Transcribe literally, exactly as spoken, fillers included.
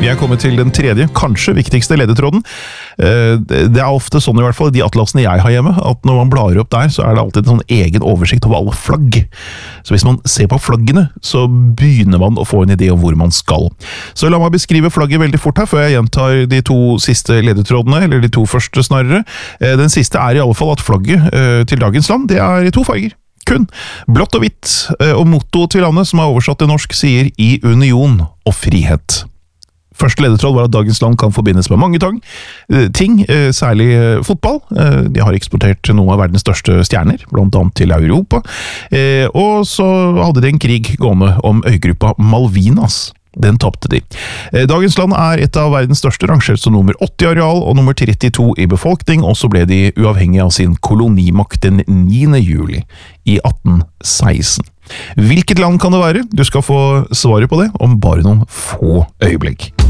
Vi er kommet til den tredje, kanskje viktigste ledetråden. Det er ofte sånn i hvert fall i de atlasene jeg har hjemme, at når man blar opp der, så er det alltid en sånn egen oversikt over alle flagg. Så hvis man ser på flaggene, så begynner man å få en idé om hvor man skal. Så la meg beskrive flagget veldig fort her, før jeg gjentar de to siste ledetrådene, eller de to første snarere. Den siste er i alle fall at flagget til dagens land, det er i to farger. Kun blått og hvitt, og mottoet til landet, som er oversatt til norsk, sier «I union og frihet». Første ledetråd var at dagens land kan forbindes med mange tang, ting, særlig fotball. De har eksportert noen av verdens største stjerner, blant annet til Europa. Og så hadde de en krig gående om øygruppa Malvinas. Den tappte de. Dagens land er et av verdens største, rangert som nummer åtti areal og nummer trettito i befolkning, og så ble de uavhengige av sin kolonimakt den niende juli i atten seksten. Hvilket land kan det være? Du skal få svaret på det om bare noen få øyeblikk.